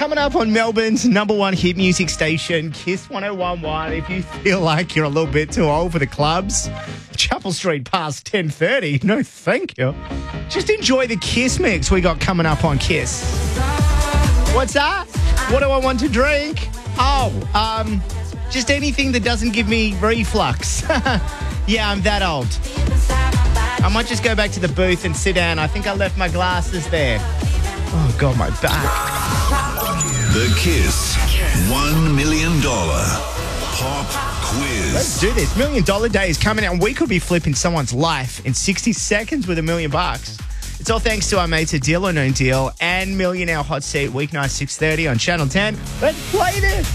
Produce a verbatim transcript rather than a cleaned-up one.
coming up on Melbourne's number one hit music station, Kiss one oh one point one. If you feel like you're a little bit too old for the clubs, Chapel Street past ten thirty. No, thank you. Just enjoy the Kiss mix we got coming up on Kiss. What's that? What do I want to drink? Oh, um, just anything that doesn't give me reflux. Yeah, I'm that old. I might just go back to the booth and sit down. I think I left my glasses there. Oh, God, my back. The Kiss one million dollars Pop Quiz. Let's do this. Million Dollar Day is coming out, and we could be flipping someone's life in sixty seconds with a million bucks. It's all thanks to our mates at Deal or No Deal and Millionaire Hot Seat, weeknight six thirty on Channel ten. Let's play this.